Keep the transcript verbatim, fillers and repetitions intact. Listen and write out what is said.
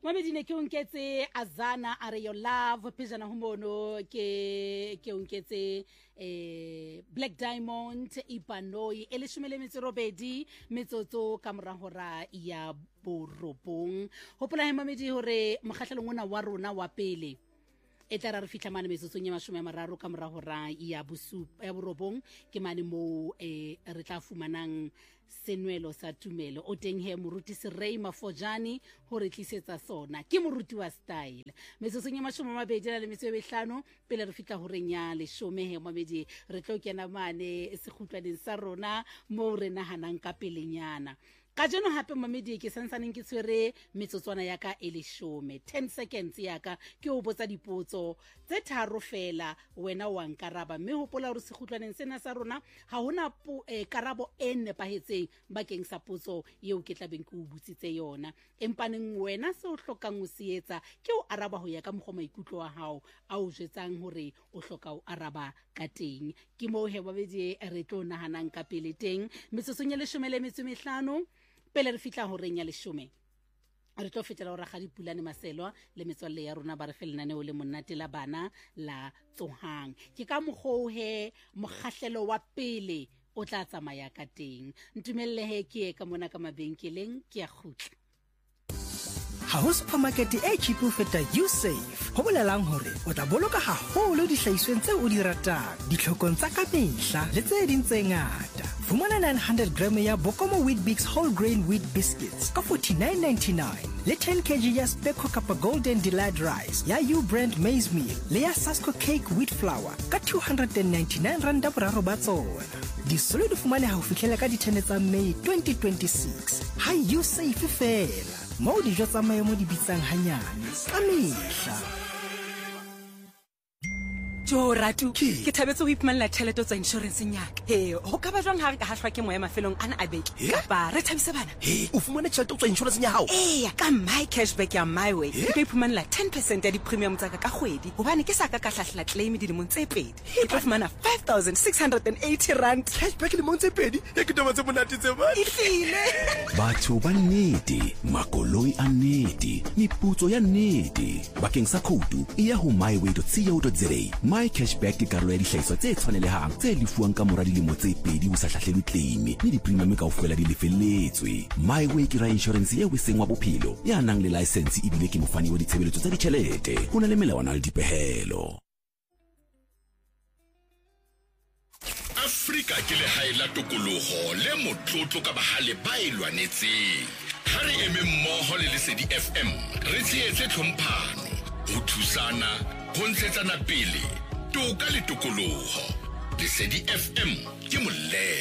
Mamedine ke unketse Azana are your love pejana humono ke ke unketse eh Black Diamond Ipanoi elishumele metsirobedi metsotso ka mora hora ya borobong hopola he mamedi hore mokgahlelong ona wa rona wa pele e tla re fihla mane metsotso nya mashome a mararo ka mora hora ya bosupa ya borobong ke mane mo eh re tla fumanang senwelo sa tumelo o teng he moruti Serei Mafojane hore tlisetsa sona ke moruti wa style metsotso nya mashome a mabedi le metso e behlano pele re fihla hore nya le shome he mamedi re tlo kena mane se khutlwaneng sa rona mo re nahanang ka pelenyana ka jeno hape mamedi ke sansaneng ke tswere metsotswana ya ka e leshome ten seconds ya ka ke o botsa dipotso tse tharo fela wena wa nkaraba mme hopola hore se khutlwaneng sena sa rona ha hona eh, karabo e nepahetseng bakeng sa potso eo ke tlabeng ke o butsitse yona empaneng wena se o hlokang o sietsa ke o araba ho ya ka mogoma ikutlo wa hao a o jetsang hore o hloka o araba ka teng ke mo he babedi re tlo nahanang ka pele teng metsotsong ya leshome le metso mehlano pele re fitla ho renya leshome re tlo fetela hore ga dipulane maselwa le metswalle ya rona ba re felnane o le monate la bana la tsohang ke ka mogho he mokgahlelo wa pele o tla tsamaya ka teng ntumelle he ke ka mona ka mabenkeleng ke a khutla ha ho supermarket e cheap ho feta YouSave ho bolelang hore o tla boloka haholo dihlahisweng tse o di ratang ditlhokong tsa ka mehla le tse ding tse ngata fumana nine hundred gram ya Bokomo Wheat Bix whole grain wheat biscuits ka forty-nine ninety-nine le ten kilograms ya Speco Kappa Golden Delight Rice ya U brand maize meal le ya Sasco cake wheat flour ka two hundred ninety-nine rand boraro ba tsona di solo di fumane ha ho fihlela ka di-ten tsa May twenty twenty-six ha YouSave fela mo dijo tsa maemo di bitsang hanyane ka mehla Jo ratu ke thabetse ho ipmanela tšhelete tsa insurance nyaka he ho ka ba jwang ha re ka hahlwa ke moya mafelong ana a beke kapa re thabise bana he o fumane tšhelete tsa insurance nya hao eh ka my cashback ya my way ke tlo ipmanela ten percent ya di premium tsa ka ka kgwedi hobane ke sa ka ka hlahla claim di lemong tse pedi ke tlo fumana five thousand six hundred eighty rand cashback le mong tse pedi e ke toba tse monate tse ba ifile batho ba nnete makoloi a nnete meputso ya nnete bakeng sa khoutu e ya ho myway dot co dot za my cashback ke karolo ya dihlahiswa tse tshwanelehang tse lefuwang ka mora dilemo tse pedi ho sa hlahlelwe claim le di-premium kaofela di lefelletswe myway ke ra insurance eo e seng wa bophelo ya nang le license ebile ke mofani wa ditshebeletso tsa ditjhelete ho na le melawana le dipehelo. Afrika ke lehae la tokoloho le motlotlo ka bahale ba e lwanetseng ha re eme mmoho le Lesedi F M re tsietse tlhomphano ho thusana ho ntshetsana pele toka le tokoloho Lesedi F M ke molle